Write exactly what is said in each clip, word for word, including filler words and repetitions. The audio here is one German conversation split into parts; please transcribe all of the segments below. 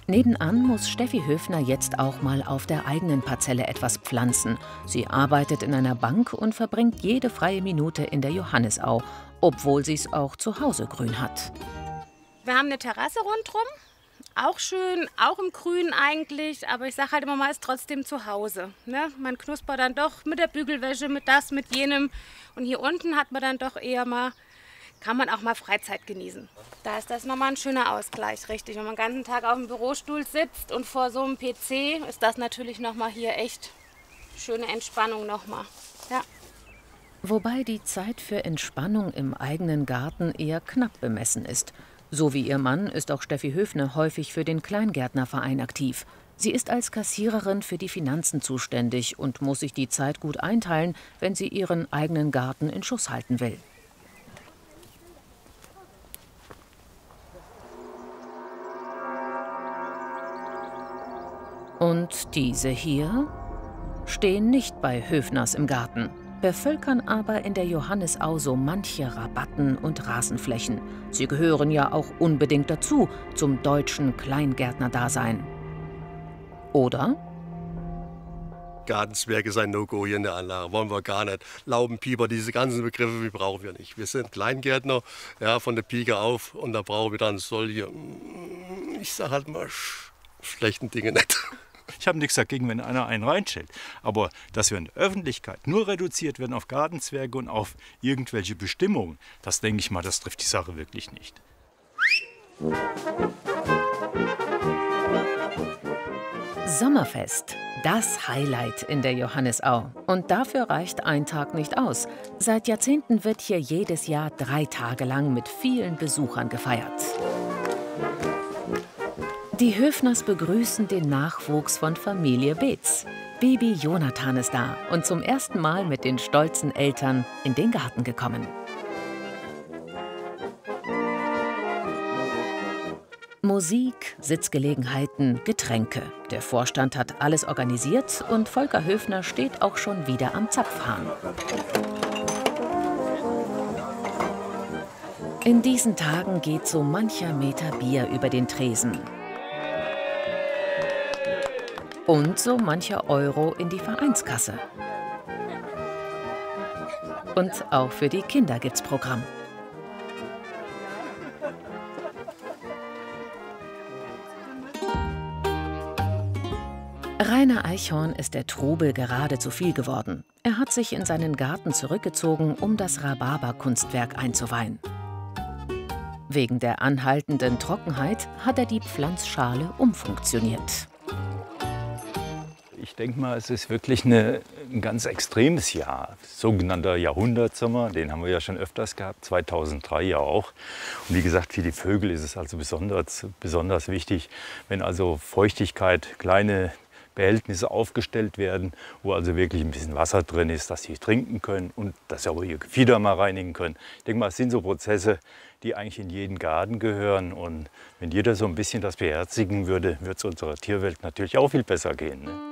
Nebenan muss Steffi Höfner jetzt auch mal auf der eigenen Parzelle etwas pflanzen. Sie arbeitet in einer Bank und verbringt jede freie Minute in der Johannisau, obwohl sie es auch zu Hause grün hat. Wir haben eine Terrasse rundherum, auch schön, auch im Grün eigentlich, aber ich sage halt immer, man ist trotzdem zu Hause. Ne? Man knuspert dann doch mit der Bügelwäsche, mit das, mit jenem. Und hier unten hat man dann doch eher mal, kann man auch mal Freizeit genießen. Da ist das nochmal ein schöner Ausgleich, richtig. Wenn man den ganzen Tag auf dem Bürostuhl sitzt und vor so einem P C, ist das natürlich nochmal hier echt schöne Entspannung nochmal. Ja. Wobei die Zeit für Entspannung im eigenen Garten eher knapp bemessen ist. So wie ihr Mann ist auch Steffi Höfner häufig für den Kleingärtnerverein aktiv. Sie ist als Kassiererin für die Finanzen zuständig und muss sich die Zeit gut einteilen, wenn sie ihren eigenen Garten in Schuss halten will. Und diese hier stehen nicht bei Höfners im Garten, bevölkern aber in der Johannisau so manche Rabatten und Rasenflächen. Sie gehören ja auch unbedingt dazu, zum deutschen Kleingärtner-Dasein. Oder? Gartenzwerge ist ein No-Go hier in der Anlage, wollen wir gar nicht. Laubenpieper, diese ganzen Begriffe, die brauchen wir nicht. Wir sind Kleingärtner, ja, von der Pike auf, und da brauchen wir dann solche, ich sag halt mal, sch schlechten Dinge nicht. Ich habe nichts dagegen, wenn einer einen reinstellt. Aber dass wir in der Öffentlichkeit nur reduziert werden auf Gartenzwerge und auf irgendwelche Bestimmungen, das denke ich mal, das trifft die Sache wirklich nicht. Sommerfest, das Highlight in der Johannisau. Und dafür reicht ein Tag nicht aus. Seit Jahrzehnten wird hier jedes Jahr drei Tage lang mit vielen Besuchern gefeiert. Die Höfners begrüßen den Nachwuchs von Familie Beetz. Baby Jonathan ist da und zum ersten Mal mit den stolzen Eltern in den Garten gekommen. Musik, Sitzgelegenheiten, Getränke. Der Vorstand hat alles organisiert und Volker Höfner steht auch schon wieder am Zapfhahn. In diesen Tagen geht so mancher Meter Bier über den Tresen. Und so mancher Euro in die Vereinskasse. Und auch für die Kinder gibt's Programm. Rainer Eichhorn ist der Trubel gerade zu viel geworden. Er hat sich in seinen Garten zurückgezogen, um das Rhabarber-Kunstwerk einzuweihen. Wegen der anhaltenden Trockenheit hat er die Pflanzschale umfunktioniert. Ich denke mal, es ist wirklich eine, ein ganz extremes Jahr. Sogenannter Jahrhundertsommer, den haben wir ja schon öfters gehabt, zweitausenddrei ja auch. Und wie gesagt, für die Vögel ist es also besonders, besonders wichtig, wenn also Feuchtigkeit, kleine Behältnisse aufgestellt werden, wo also wirklich ein bisschen Wasser drin ist, dass sie trinken können und dass sie auch ihr Gefieder mal reinigen können. Ich denke mal, es sind so Prozesse, die eigentlich in jeden Garten gehören. Und wenn jeder so ein bisschen das beherzigen würde, würde es unserer Tierwelt natürlich auch viel besser gehen, ne?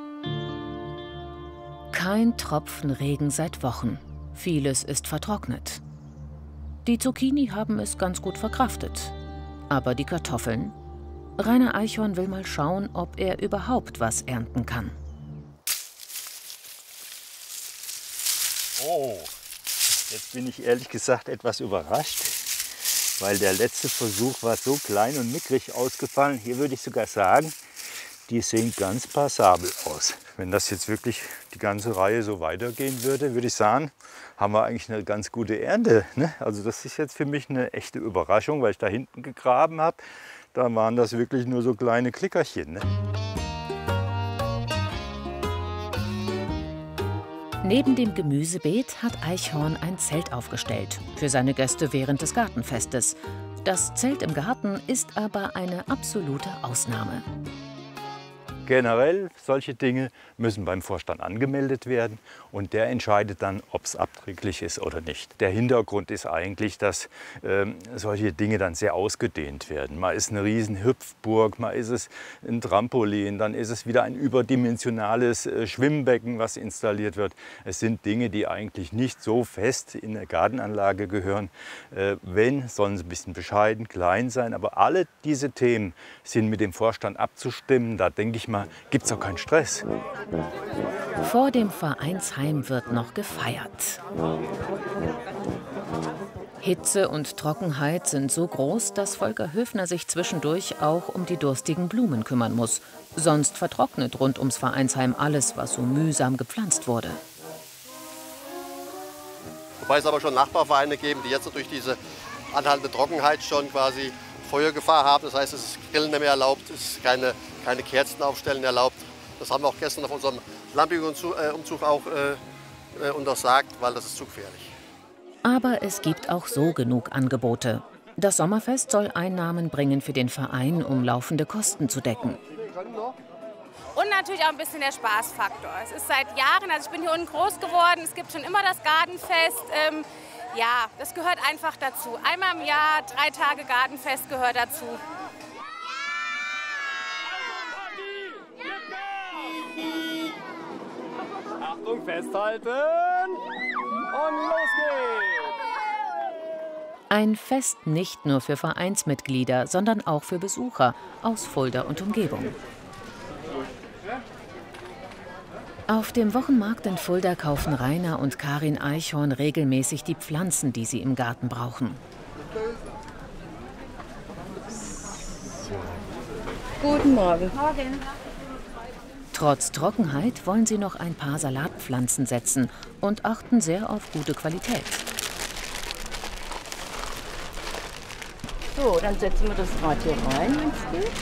Kein Tropfen Regen seit Wochen. Vieles ist vertrocknet. Die Zucchini haben es ganz gut verkraftet. Aber die Kartoffeln? Rainer Eichhorn will mal schauen, ob er überhaupt was ernten kann. Oh, jetzt bin ich ehrlich gesagt etwas überrascht, weil der letzte Versuch war so klein und mickrig ausgefallen. Hier würde ich sogar sagen, die sehen ganz passabel aus. Wenn das jetzt wirklich die ganze Reihe so weitergehen würde, würde ich sagen, haben wir eigentlich eine ganz gute Ernte, ne? Also das ist jetzt für mich eine echte Überraschung, weil ich da hinten gegraben habe. Da waren das wirklich nur so kleine Klickerchen, ne? Neben dem Gemüsebeet hat Eichhorn ein Zelt aufgestellt für seine Gäste während des Gartenfestes. Das Zelt im Garten ist aber eine absolute Ausnahme. generell, solche Dinge müssen beim Vorstand angemeldet werden und der entscheidet dann, ob es abträglich ist oder nicht. Der Hintergrund ist eigentlich, dass ähm, solche Dinge dann sehr ausgedehnt werden. Mal ist eine riesen Hüpfburg, mal ist es ein Trampolin, dann ist es wieder ein überdimensionales äh, Schwimmbecken, was installiert wird. Es sind Dinge, die eigentlich nicht so fest in der Gartenanlage gehören. Äh, wenn, sollen sie ein bisschen bescheiden, klein sein, aber alle diese Themen sind mit dem Vorstand abzustimmen. Da denke ich mal, gibt es auch keinen Stress. Vor dem Vereinsheim wird noch gefeiert. Hitze und Trockenheit sind so groß, dass Volker Höfner sich zwischendurch auch um die durstigen Blumen kümmern muss. Sonst vertrocknet rund ums Vereinsheim alles, was so mühsam gepflanzt wurde. Wobei es aber schon Nachbarvereine geben, die jetzt durch diese anhaltende Trockenheit schon quasi Feuergefahr haben. Das heißt, es ist Grillen nicht mehr erlaubt, es ist keine, keine Kerzen aufstellen erlaubt. Das haben wir auch gestern auf unserem Lampion-Umzug auch äh, untersagt, weil das ist zu gefährlich. Aber es gibt auch so genug Angebote. Das Sommerfest soll Einnahmen bringen für den Verein, um laufende Kosten zu decken. Und natürlich auch ein bisschen der Spaßfaktor. Es ist seit Jahren, also ich bin hier unten groß geworden, es gibt schon immer das Gartenfest. Ähm, ja, das gehört einfach dazu. Einmal im Jahr, drei Tage Gartenfest gehört dazu. Achtung, festhalten und los geht's! Ein Fest nicht nur für Vereinsmitglieder, sondern auch für Besucher aus Fulda und Umgebung. Auf dem Wochenmarkt in Fulda kaufen Rainer und Karin Eichhorn regelmäßig die Pflanzen, die sie im Garten brauchen. Guten Morgen. Morgen. Trotz Trockenheit wollen sie noch ein paar Salatpflanzen setzen und achten sehr auf gute Qualität. So, dann setzen wir das Rad hier rein, wenn es geht.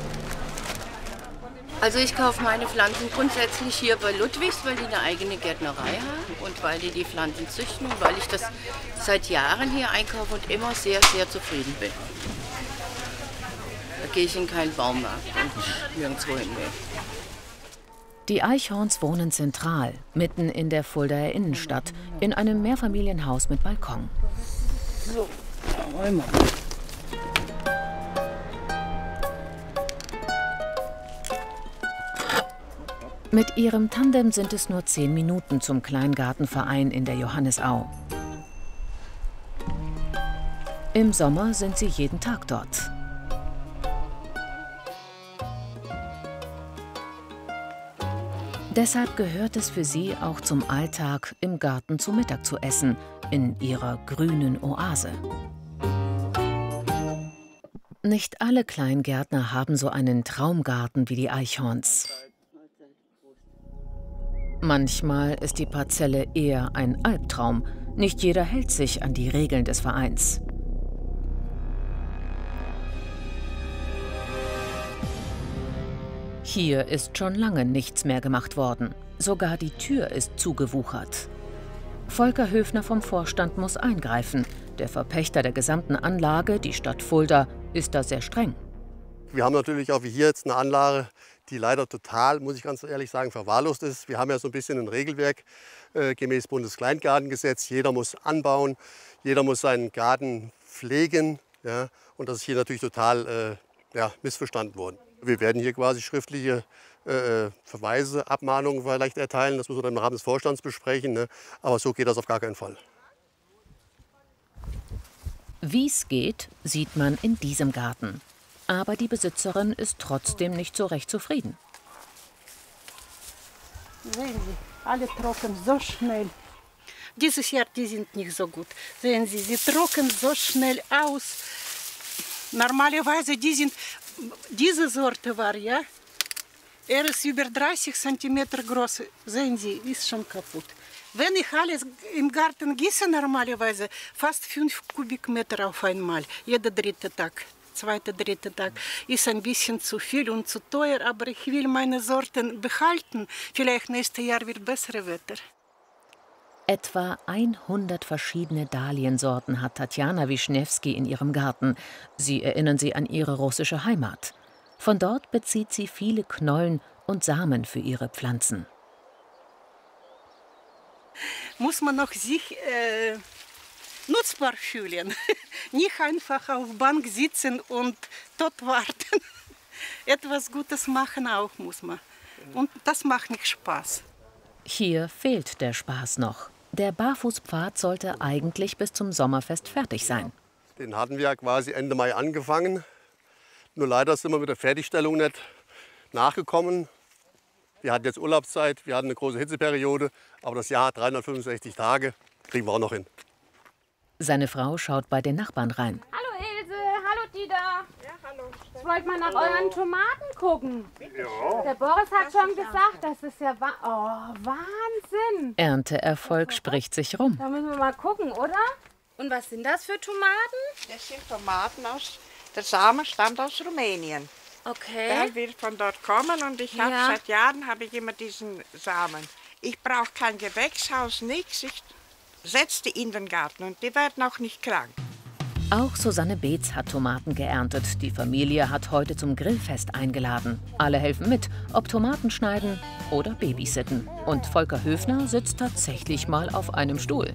Also ich kaufe meine Pflanzen grundsätzlich hier bei Ludwigs, weil die eine eigene Gärtnerei haben und weil die die Pflanzen züchten und weil ich das seit Jahren hier einkaufe und immer sehr, sehr zufrieden bin. Da gehe ich in keinen Baumarkt und nirgendwo hin mehr. Die Eichhorns wohnen zentral, mitten in der Fuldaer Innenstadt, in einem Mehrfamilienhaus mit Balkon. So, einmal. Mit ihrem Tandem sind es nur zehn Minuten zum Kleingartenverein in der Johannisau. Im Sommer sind sie jeden Tag dort. Deshalb gehört es für sie auch zum Alltag, im Garten zu Mittag zu essen, in ihrer grünen Oase. Nicht alle Kleingärtner haben so einen Traumgarten wie die Eichhorns. Manchmal ist die Parzelle eher ein Albtraum. Nicht jeder hält sich an die Regeln des Vereins. Hier ist schon lange nichts mehr gemacht worden. Sogar die Tür ist zugewuchert. Volker Höfner vom Vorstand muss eingreifen. Der Verpächter der gesamten Anlage, die Stadt Fulda, ist da sehr streng. Wir haben natürlich auch wie hier jetzt eine Anlage, die leider total, muss ich ganz ehrlich sagen, verwahrlost ist. Wir haben ja so ein bisschen ein Regelwerk äh, gemäß Bundeskleingartengesetz. Jeder muss anbauen, jeder muss seinen Garten pflegen. Ja, und das ist hier natürlich total äh, ja, missverstanden worden. Wir werden hier quasi schriftliche äh, Verweise, Abmahnungen vielleicht erteilen. Das müssen wir dann im Rahmen des Vorstands besprechen. Ne? Aber so geht das auf gar keinen Fall. Wie es geht, sieht man in diesem Garten. Aber die Besitzerin ist trotzdem nicht so recht zufrieden. Sehen Sie, alle trocken so schnell. Dieses Jahr, die sind nicht so gut. Sehen Sie, sie trocknen so schnell aus. Normalerweise, die sind, diese Sorte war, ja, er ist über dreißig Zentimeter groß. Sehen Sie, ist schon kaputt. Wenn ich alles im Garten gieße, normalerweise fast fünf Kubikmeter auf einmal, jeder dritte Tag. Zweiter, dritter Tag ist ein bisschen zu viel und zu teuer, aber ich will meine Sorten behalten. Vielleicht nächstes Jahr wird besseres Wetter. Etwa hundert verschiedene Dahliensorten hat Tatjana Wischniewski in ihrem Garten. Sie erinnern sie an ihre russische Heimat. Von dort bezieht sie viele Knollen und Samen für ihre Pflanzen. Muss man noch sich äh, nutzbar fühlen. Nicht einfach auf der Bank sitzen und dort warten. Etwas Gutes machen auch muss man. Und das macht nicht Spaß. Hier fehlt der Spaß noch. Der Barfußpfad sollte eigentlich bis zum Sommerfest fertig sein. Den hatten wir ja quasi Ende Mai angefangen. Nur leider sind wir mit der Fertigstellung nicht nachgekommen. Wir hatten jetzt Urlaubszeit, wir hatten eine große Hitzeperiode, aber das Jahr hat dreihundertfünfundsechzig Tage, kriegen wir auch noch hin. Seine Frau schaut bei den Nachbarn rein. Hallo Ilse, hallo Dieter. Ja, hallo. Ich wollte mal nach euren Tomaten gucken. Ja. Der Boris hat schon gesagt, das ist ja wa oh, Wahnsinn. Ernteerfolg spricht sich rum. Da müssen wir mal gucken, oder? Und was sind das für Tomaten? Das sind Tomaten aus, der Samen stammt aus Rumänien. Okay. Der wird von dort kommen und ich habe Ja. seit Jahren habe ich immer diesen Samen. Ich brauche kein Gewächshaus, nichts. Ich setze die in den Garten und die werden auch nicht krank. Auch Susanne Beetz hat Tomaten geerntet. Die Familie hat heute zum Grillfest eingeladen. Alle helfen mit, ob Tomaten schneiden oder babysitten. Und Volker Höfner sitzt tatsächlich mal auf einem Stuhl.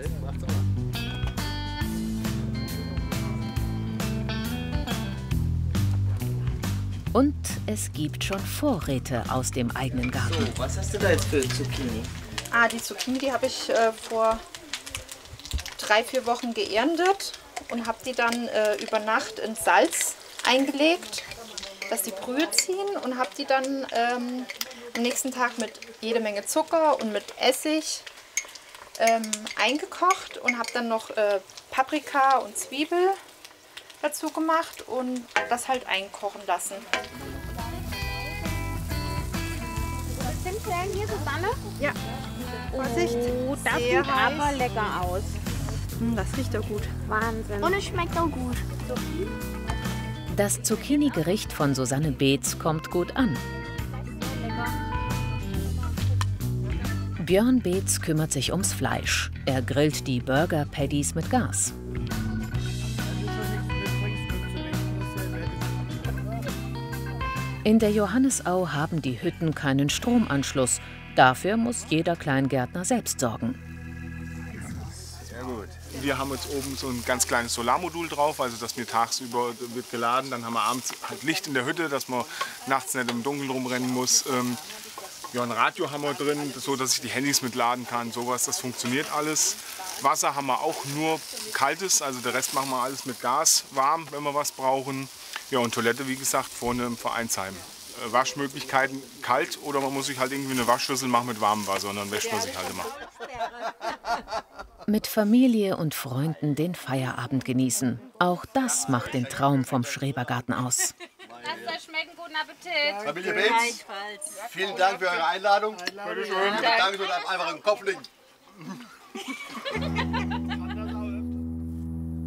Und es gibt schon Vorräte aus dem eigenen Garten. So, was hast du da jetzt für Zucchini? Ah, die Zucchini, die habe ich äh, vor drei, vier Wochen geerntet und habe die dann äh, über Nacht in Salz eingelegt, dass die Brühe ziehen, und habe die dann ähm, am nächsten Tag mit jede Menge Zucker und mit Essig ähm, eingekocht und habe dann noch äh, Paprika und Zwiebel dazu gemacht und das halt einkochen lassen. Zimtstellen hier, Susanne? Ja. Vorsicht. Oh, das Sehr sieht heiß. aber lecker aus. Das riecht auch gut. Wahnsinn. Und es schmeckt auch gut. Das Zucchini-Gericht von Susanne Beetz kommt gut an. Björn Beetz kümmert sich ums Fleisch. Er grillt die Burger-Patties mit Gas. In der Johannisau haben die Hütten keinen Stromanschluss. Dafür muss jeder Kleingärtner selbst sorgen. Sehr gut. Wir haben jetzt oben so ein ganz kleines Solarmodul drauf, also dass wir tagsüber wird geladen. Dann haben wir abends halt Licht in der Hütte, dass man nachts nicht im Dunkeln rumrennen muss. Ähm, ja, ein Radio haben wir drin, so dass ich die Handys mitladen kann. Sowas, das funktioniert alles. Wasser haben wir auch nur kaltes, also der Rest machen wir alles mit Gas warm, wenn wir was brauchen. Ja, und Toilette, wie gesagt, vorne im Vereinsheim. Äh, Waschmöglichkeiten kalt, oder man muss sich halt irgendwie eine Waschschüssel machen mit warmem Wasser und dann wäscht man sich halt immer. Mit Familie und Freunden den Feierabend genießen. Auch das macht den Traum vom Schrebergarten aus. Lasst euch schmecken, guten Appetit. Familie Beetz, vielen Dank für eure Einladung. Danke schön. Danke, so einfach im Kopf liegen.